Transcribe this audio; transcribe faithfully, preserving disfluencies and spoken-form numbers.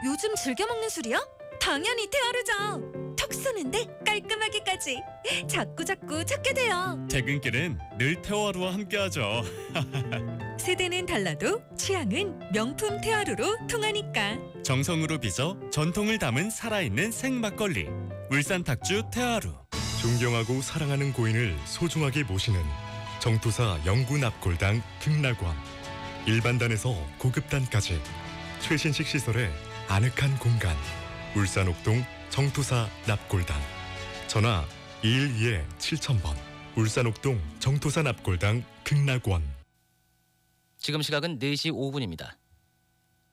요즘 즐겨 먹는 술이야? 당연히 테아르죠. 턱 쏘는데 깔끔하게까지. 자꾸자꾸 찾게 돼요. 퇴근길은 늘 테아루와 함께하죠. 세대는 달라도 취향은 명품 테아루로 통하니까. 정성으로 빚어 전통을 담은 살아있는 생막걸리. 울산 탁주 테아루. 존경하고 사랑하는 고인을 소중하게 모시는 정토사 영구 납골당 극락원. 일반단에서 고급단까지 최신식 시설의 아늑한 공간. 울산 옥동 정토사 납골당. 전화 이일이 칠천 번. 울산 옥동 정토사 납골당 극락원. 지금 시각은 네 시 오 분입니다.